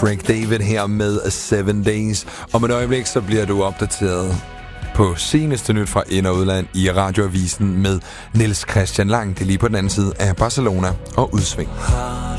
Craig David her med 7 Days. Om et øjeblik så bliver du opdateret på seneste nyt fra ind- og udland i radioavisen med Niels Christian Lang. Det er lige på den anden side af Barcelona og udsving. Har